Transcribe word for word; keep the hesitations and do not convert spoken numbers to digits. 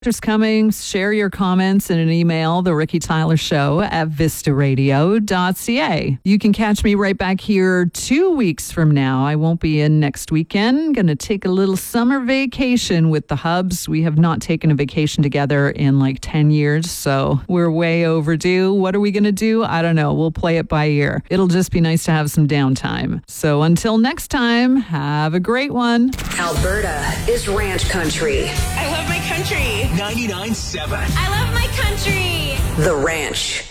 Just coming, share your comments in an email, The Ricky Tyler Show at vista radio dot c a. You can catch me right back here two weeks from now. I won't be in next weekend. Going to take a little summer vacation with the Hubs. We have not taken a vacation together in like ten years, so we're way overdue. What are we going to do? I don't know. We'll play it by ear. It'll just be nice to have some downtime. So until next time, have a great one. Alberta is ranch country. I love my country. ninety-nine point seven. I love my country. The Ranch.